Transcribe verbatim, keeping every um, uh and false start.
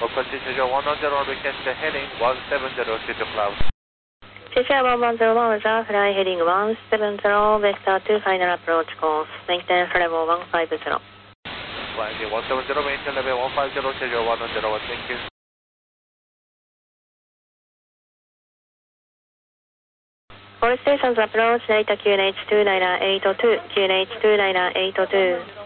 Occupancy Cheju one one zero, request heading one seven zero to cloud. Cheju one one zero one, Roger, fly heading one seven zero, vector to final approach course, maintenance level one five zero. Flying one seven zero, maintenance level one five zero, Cheju one one zero one, thank you. All stations approach, data Q N H two nine eight two, Q N H two nine eight two.